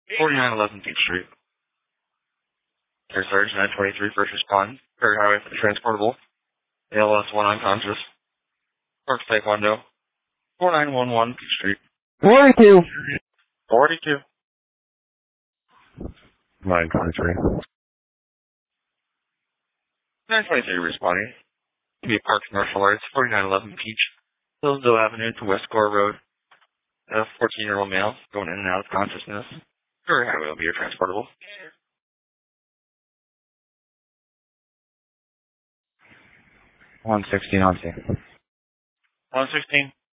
4911 Peach Street. Air Surge 923 first respond. Ferry Highway for the transportable. ALS 1 unconscious. Park Taekwondo. 4911 Peach Street. 42. 42. 923. 923 responding. Be Parks Martial Arts, 4911 Peach. Hillsdale Avenue to West Gore Road. A 14-year-old male going in and out of consciousness. Ferry Highway will be your transportable. 116 on 116.